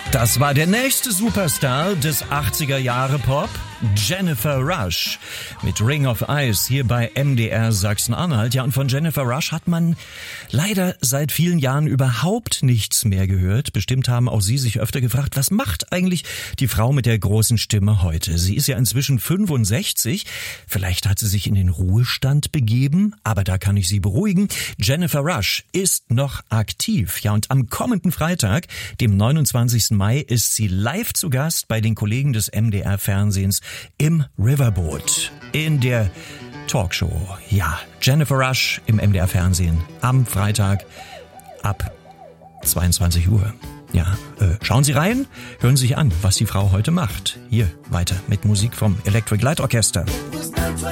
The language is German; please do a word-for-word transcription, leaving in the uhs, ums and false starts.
Das war der nächste Superstar des achtziger Jahre Pop, Jennifer Rush, mit Ring of Ice hier bei M D R Sachsen-Anhalt. Ja, und von Jennifer Rush hat man leider seit vielen Jahren überhaupt nichts mehr gehört. Bestimmt haben auch Sie sich öfter gefragt, was macht eigentlich die Frau mit der großen Stimme heute? Sie ist ja inzwischen fünfundsechzig. Vielleicht hat sie sich in den Ruhestand begeben, aber da kann ich Sie beruhigen. Jennifer Rush ist noch aktiv. Ja, und am kommenden Freitag, dem neunundzwanzigsten Mai, ist sie live zu Gast bei den Kollegen des M D R-Fernsehens im Riverboot in der Talkshow. Ja, Jennifer Rush im M D R-Fernsehen am Freitag ab zweiundzwanzig Uhr. Ja, äh, schauen Sie rein, hören Sie sich an, was die Frau heute macht. Hier weiter mit Musik vom Electric Light Orchestra.